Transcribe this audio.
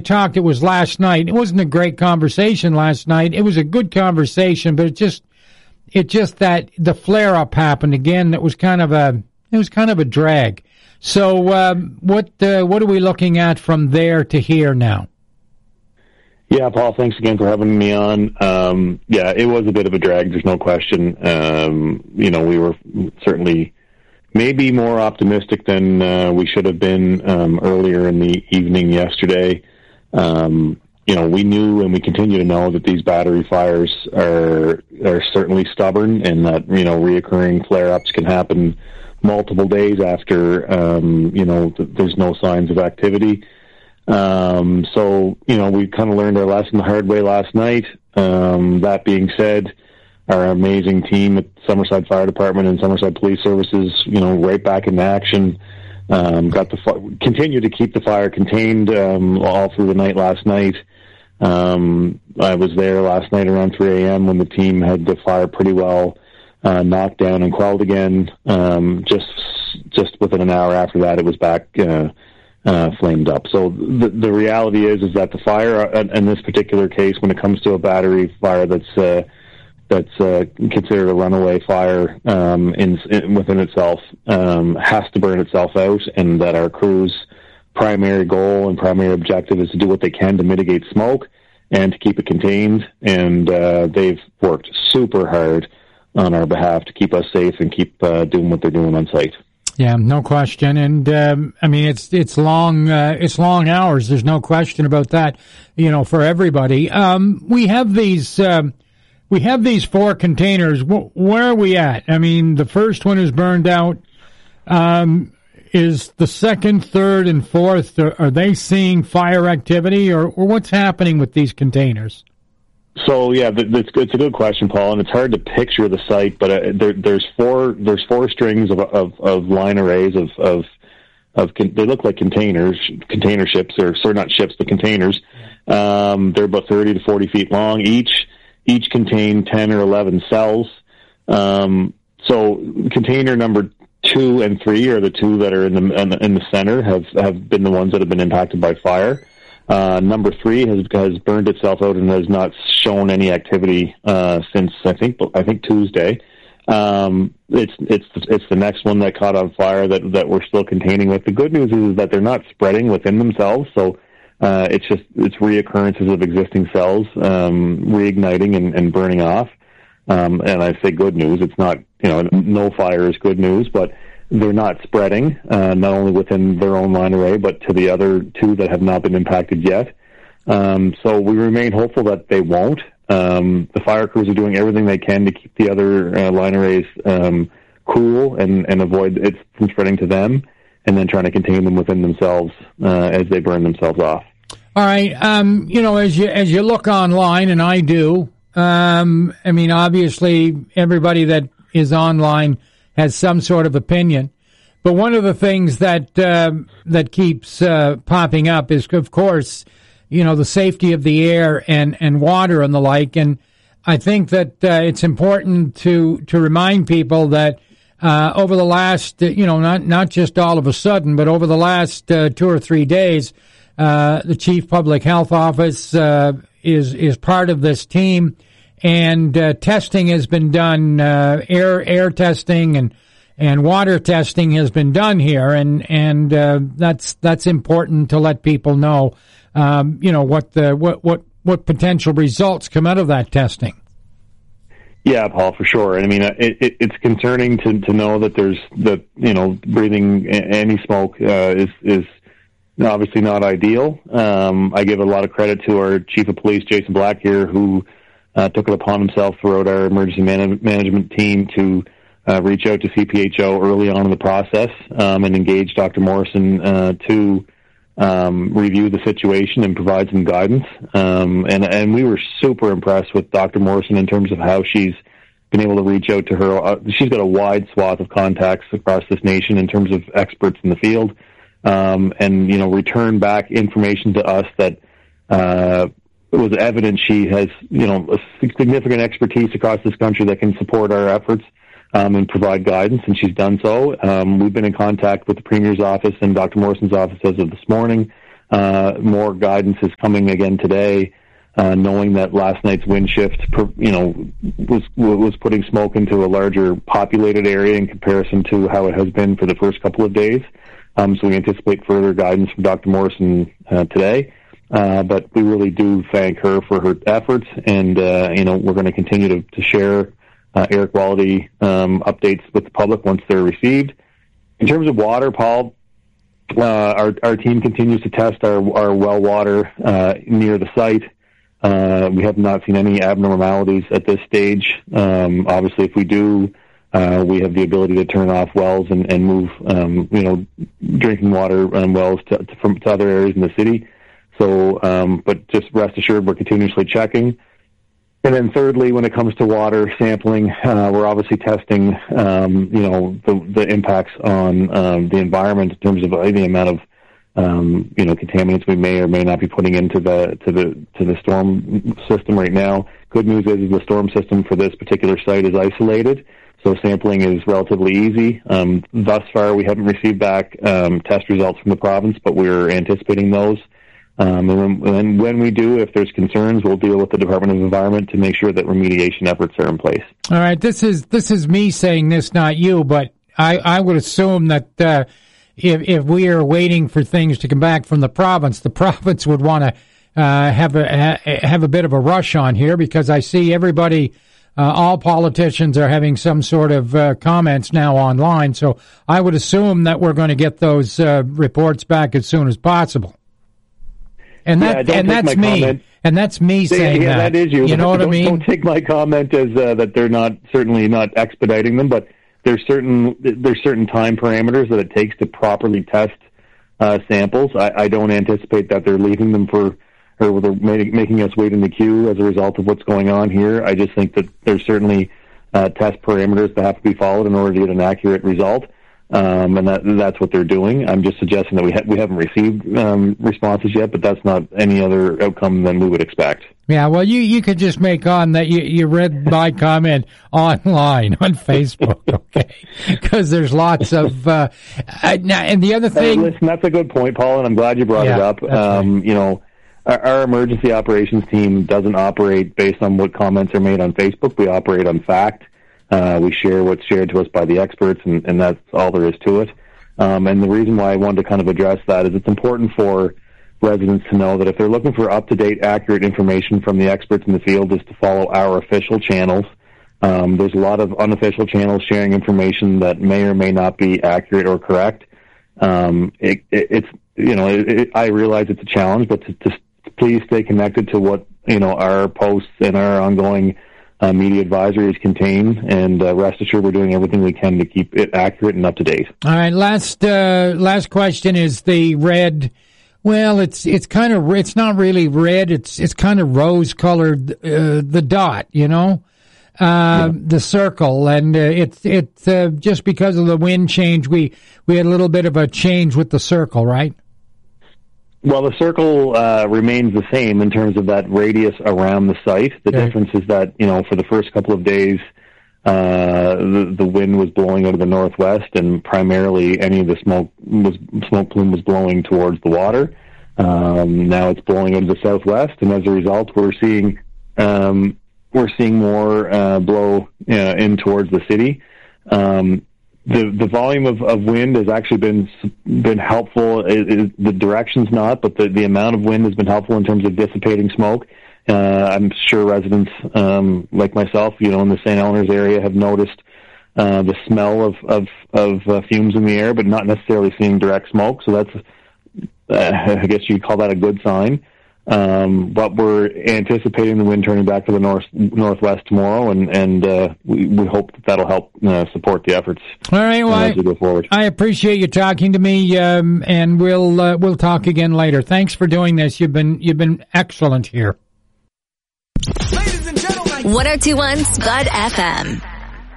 talked, it was last night. It wasn't a great conversation last night. It was a good conversation, but it just that the flare-up happened again. It was kind of a drag. So what are we looking at from there to here now? Yeah, Paul, thanks again for having me on. Yeah, it was a bit of a drag, there's no question. We were certainly maybe more optimistic than we should have been earlier in the evening yesterday. We knew and we continue to know that these battery fires are certainly stubborn, and that, reoccurring flare-ups can happen multiple days after, there's no signs of activity. We kind of learned our lesson the hard way last night. That being said, our amazing team at Summerside Fire Department and Summerside Police Services, right back in action, continue to keep the fire contained all through the night last night. I was there last night around 3 a.m. when the team had the fire pretty well knocked down and quelled again. Just within an hour after that, it was back flamed up. So the reality is that the fire, in this particular case, when it comes to a battery fire that's considered a runaway fire within itself, has to burn itself out, and that our crew's primary goal and primary objective is to do what they can to mitigate smoke and to keep it contained. And they've worked super hard on our behalf to keep us safe and keep doing what they're doing on site. Yeah, no question. And it's long hours. There's no question about that. For everybody. We have these 4 containers. Where are we at? I mean, the first one is burned out. Is the second, third, and fourth, are they seeing fire activity, or what's happening with these containers? So yeah, it's a good question, Paul, and it's hard to picture the site, but there's four strings of line arrays of they look like container ships, or not ships, but containers. They're about 30 to 40 feet long. Each contain 10 or 11 cells. So container number 2 and 3 are the two that are in the center, have been the ones that have been impacted by fire. Number 3 has burned itself out and has not shown any activity since I think Tuesday. It's the next one that caught on fire that we're still containing with. The good news is that they're not spreading within themselves, so it's reoccurrences of existing cells reigniting and burning off. And I say good news. It's not, no fire is good news, but they're not spreading, not only within their own line array, but to the other 2 that have not been impacted yet. So we remain hopeful that they won't. The fire crews are doing everything they can to keep the other line arrays cool and avoid it from spreading to them, and then trying to contain them within themselves as they burn themselves off. All right. As you look online, and I do, obviously everybody that is online has some sort of opinion. But one of the things that keeps popping up is, of course, the safety of the air and water and the like. And I think that it's important to remind people that over the last, not just all of a sudden, but over the last 2 or 3 days, the Chief Public Health Office is part of this team. And testing has been done, air testing and water testing has been done here, and that's important to let people know, what potential results come out of that testing. Yeah, Paul, for sure. And I mean, it's concerning to know that breathing any smoke is obviously not ideal. I give a lot of credit to our Chief of Police, Jason Black here, who took it upon himself throughout our emergency management team to reach out to CPHO early on in the process and engage Dr. Morrison to review the situation and provide some guidance. And we were super impressed with Dr. Morrison in terms of how she's been able to reach out to her. She's got a wide swath of contacts across this nation in terms of experts in the field, and return back information to us that it was evident she has, a significant expertise across this country that can support our efforts and provide guidance, and she's done so. We've been in contact with the Premier's office and Dr. Morrison's office as of this morning. More guidance is coming again today, knowing that last night's wind shift, was putting smoke into a larger populated area in comparison to how it has been for the first couple of days. So we anticipate further guidance from Dr. Morrison today. But we really do thank her for her efforts, and we're going to continue to share air quality updates with the public once they're received. In terms of water, Paul, our team continues to test our well water near the site. We have not seen any abnormalities at this stage. Obviously, if we do, we have the ability to turn off wells and move, drinking water wells to other areas in the city. So, but just rest assured, we're continuously checking. And then thirdly, when it comes to water sampling, we're obviously testing, the impacts on the environment in terms of the amount of, contaminants we may or may not be putting into the storm system right now. Good news is the storm system for this particular site is isolated, so sampling is relatively easy. Thus far, we haven't received back test results from the province, but we're anticipating those. And when we do, if there's concerns, we'll deal with the Department of Environment to make sure that remediation efforts are in place. All right, this is me saying this, not you, but I would assume that if we are waiting for things to come back from the province would want to have a bit of a rush on here, because I see everybody, all politicians are having some sort of comments now online. So I would assume that we're going to get those reports back as soon as possible. And that's me. Comment. And that's me saying that. That is you. You know what I mean? Don't take my comment as that they're certainly not expediting them, but there's certain time parameters that it takes to properly test samples. I don't anticipate that they're leaving them or they're making us wait in the queue as a result of what's going on here. I just think that there's certainly test parameters that have to be followed in order to get an accurate result. And that's what they're doing. I'm just suggesting that we haven't received responses yet, but that's not any other outcome than we would expect. Yeah, well, you could just make on that you read my comment online on Facebook, okay? Because there's lots of now, and the other thing. Listen, that's a good point, Paul, and I'm glad you brought it up. Right. Our emergency operations team doesn't operate based on what comments are made on Facebook. We operate on fact. We share what's shared to us by the experts, and that's all there is to it. And the reason why I wanted to kind of address that is it's important for residents to know that if they're looking for up-to-date, accurate information from the experts in the field, is to follow our official channels. There's a lot of unofficial channels sharing information that may or may not be accurate or correct. I realize it's a challenge, but to please stay connected to what our posts and our ongoing media advisories contain, and rest assured we're doing everything we can to keep it accurate and up to date. All right, last question is the red. Well, it's not really red. It's kind of rose colored. The dot, the circle, and it's just because of the wind change. We had a little bit of a change with the circle, right? Well, the circle remains the same in terms of that radius around the site. The difference is that, for the first couple of days, the wind was blowing out of the northwest, and primarily any of the smoke plume was blowing towards the water. Now it's blowing out of the southwest, and as a result, we're seeing more blow in towards the city. The volume of wind has actually been helpful. The direction's not, but the amount of wind has been helpful in terms of dissipating smoke. I'm sure residents like myself, in the St. Helens area, have noticed the smell of fumes in the air, but not necessarily seeing direct smoke. So that's, I guess you'd call that a good sign. But we're anticipating the wind turning back to the northwest tomorrow, and we hope that'll help support the efforts. All right, well, as we go forward. I appreciate you talking to me, and we'll talk again later. Thanks for doing this. You've been excellent here. Ladies and gentlemen, 102.1 Spud FM.